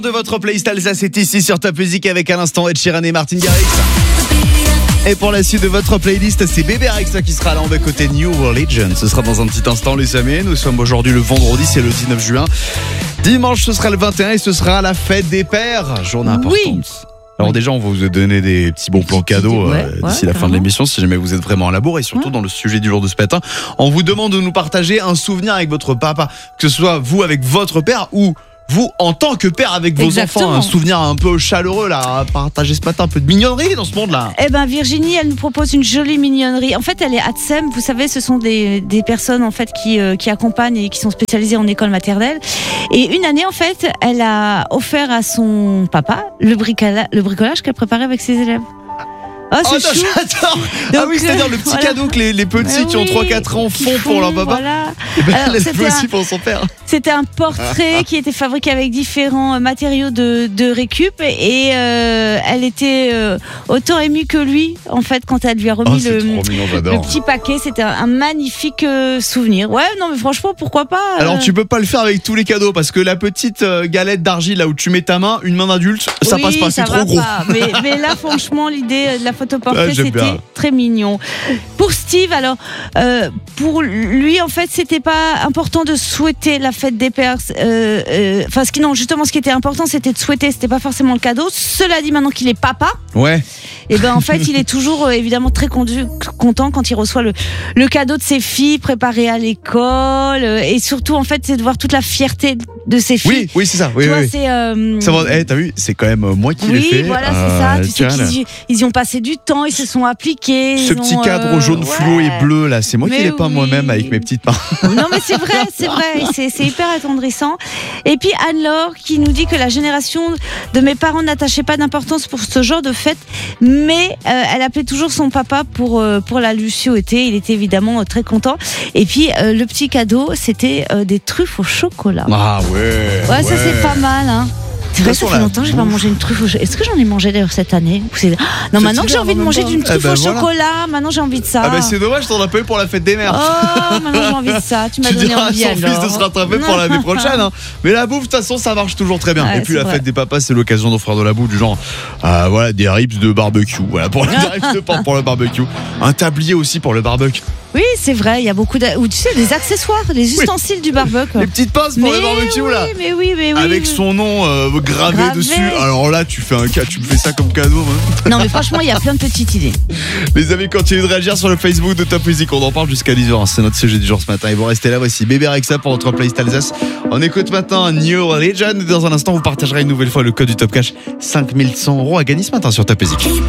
De votre playlist Alsace, c'est ici sur Top Music avec à l'instant Ed Sheeran et Martin Garrix. Et pour la suite de votre playlist, c'est Bébé Rexha qui sera là en bas côté New Religion. Ce sera dans un petit instant les amis. Nous sommes aujourd'hui le vendredi, c'est le 19 juin. Dimanche ce sera le 21 et ce sera la fête des pères. Journée importante. Oui. Alors déjà on va vous donner des petits bons plans cadeaux d'ici la fin de l'émission si jamais vous êtes vraiment à la bourre. Et surtout dans le sujet du jour de ce matin, on vous demande de nous partager un souvenir avec votre papa. Que ce soit vous avec votre père ou vous, en tant que père avec vos enfants, un souvenir un peu chaleureux là, à partager ce matin, un peu de mignonnerie dans ce monde-là. Eh ben Virginie, elle nous propose une jolie mignonnerie. En fait, elle est ATSEM, vous savez, ce sont des personnes en fait qui accompagnent et qui sont spécialisées en école maternelle. Et une année, en fait, elle a offert à son papa le bricolage qu'elle préparait avec ses élèves. Oh, c'est chou. J'adore. Ah oui, c'est-à-dire le petit cadeau que les petits qui ont 3-4 ans font pour leur papa. Voilà. Et ben, elle fait aussi pour son père. C'était un portrait qui était fabriqué avec différents matériaux de récup et elle était autant émue que lui en fait quand elle lui a remis le petit paquet. C'était un magnifique souvenir. Ouais, non mais franchement pourquoi pas. Alors tu peux pas le faire avec tous les cadeaux parce que la petite galette d'argile là où tu mets ta main, une main d'adulte, ça passe pas, c'est trop gros. Mais là franchement l'idée de la photoportrait c'était très mignon. Pour Steve alors pour lui en fait c'était pas important de souhaiter la fête des pères. Enfin ce qui était important c'était de souhaiter, c'était pas forcément le cadeau. Cela dit maintenant qu'il est papa. Ouais. Et ben en fait il est toujours évidemment très content quand il reçoit le cadeau de ses filles préparé à l'école et surtout en fait c'est de voir toute la fierté de ses filles. Oui c'est ça. Oui, toi, oui. T'as vu, c'est quand même moi qui l'ai fait. Oui, voilà, c'est ça. Tu sais qu'ils y ont passé du temps, ils se sont appliqués. Ce petit cadre jaune fluo et bleu là, c'est moi qui l'ai peint moi-même avec mes petites mains. Non mais c'est vrai, c'est hyper attendrissant. Et puis Anne-Laure qui nous dit que la génération de mes parents n'attachait pas d'importance pour ce genre de fête, mais elle appelait toujours son papa pour la luciauté. Il était évidemment très content. Et puis le petit cadeau, c'était des truffes au chocolat. Ah ouais. Ouais, ça c'est pas mal, hein. C'est vrai, ça fait longtemps que j'ai pas mangé une truffe au chocolat. Est-ce que j'en ai mangé d'ailleurs cette année? Non, maintenant que j'ai envie de manger d'une truffe au chocolat, maintenant j'ai envie de ça. Ah bah c'est dommage, t'en as pas eu pour la fête des mères. Oh, maintenant j'ai envie de ça. Tu m'as donné envie alors. Tu diras à son fils de se rattraper pour l'année prochaine. Hein. Mais la bouffe, de toute façon, ça marche toujours très bien. Et puis la fête des papas, c'est l'occasion d'offrir de la bouffe du genre, voilà, des ribs de barbecue. Voilà, pour des ribs de porc pour le barbecue. Un tablier aussi pour le barbecue. Oui, c'est vrai, il y a beaucoup ou tu sais des accessoires, les ustensiles du barbecue. Les petites pinces pour le barbecue là. Mais oui. Avec son nom gravé dessus. Alors là, tu me fais ça comme cadeau. Hein. Non mais franchement, il y a plein de petites idées. Les amis, continuez de réagir sur le Facebook de Top Music, on en parle jusqu'à 10h. C'est notre sujet du jour ce matin. Et vous restez là, voici Bébé Rexha pour votre playlist Alsace. On écoute maintenant New Religion. Dans un instant, vous partagerez une nouvelle fois le code du Top Cash. 5100 € à gagner ce matin sur Top Music.